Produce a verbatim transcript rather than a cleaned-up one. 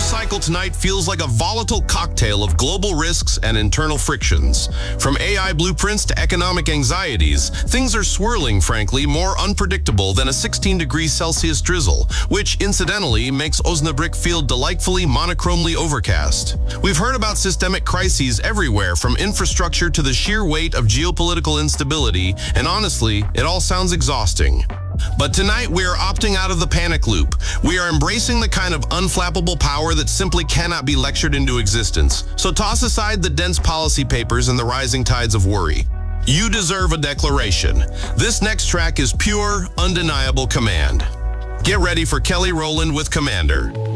cycle tonight feels like a volatile cocktail of global risks and internal frictions. From A I blueprints to economic anxieties, things are swirling, frankly, more unpredictable than a sixteen degrees Celsius drizzle, which, incidentally, makes Osnabrück feel delightfully monochromely overcast. We've heard about systemic crises everywhere, from infrastructure to the sheer weight of geopolitical instability, and honestly, it all sounds exhausting. But tonight, we are opting out of the panic loop. We are embracing the kind of unflappable power that simply cannot be lectured into existence. So toss aside the dense policy papers and the rising tides of worry. You deserve a declaration. This next track is pure, undeniable command. Get ready for Kelly Rowland with Commander.